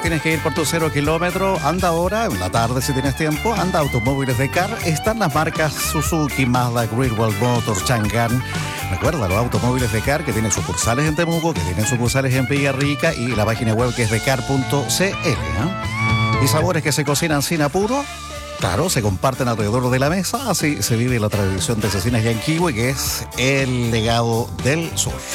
tienes que ir por tu 0 kilómetro, anda ahora, en la tarde si tienes tiempo, anda a Automóviles de Car. Están las marcas Suzuki, Mazda, Great Wall Motors, Chang'an. Recuerda, los Automóviles de Car, que tienen sucursales en Temuco, que tienen sucursales en Villarrica y la página web que es decar.cl. Y sabores que se cocinan sin apuro. Claro, se comparten alrededor de la mesa, así se vive la tradición de Cecinas Yanquihue, que es el legado del sur.